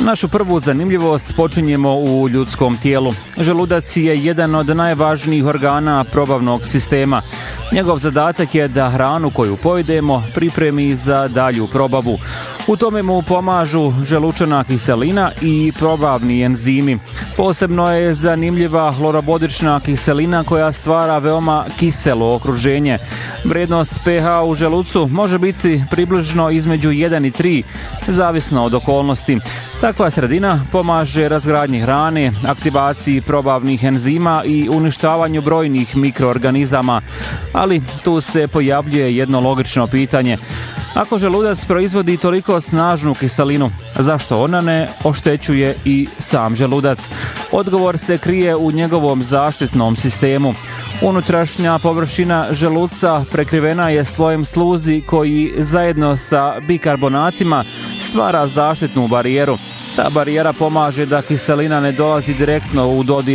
Našu prvu zanimljivost počinjemo u ljudskom tijelu. Želudac je jedan od najvažnijih organa probavnog sistema. Njegov zadatak je da hranu koju pojedemo pripremi za dalju probavu. U tome mu pomažu želučana kiselina i probavni enzimi. Posebno je zanimljiva hlorobodična kiselina koja stvara veoma kiselo okruženje. Vrijednost pH u želucu može biti približno između 1 i 3, zavisno od okolnosti. Takva sredina pomaže razgradnji hrane, aktivaciji probavnih enzima i uništavanju brojnih mikroorganizama. Ali tu se pojavljuje jedno logično pitanje. Ako želudac proizvodi toliko snažnu kiselinu, zašto ona ne oštećuje i sam želudac? Odgovor se krije u njegovom zaštitnom sistemu. Unutrašnja površina želuca prekrivena je slojem sluzi koji zajedno sa bikarbonatima stvara zaštitnu barijeru. Ta barijera pomaže da kiselina ne dolazi direktno u dodir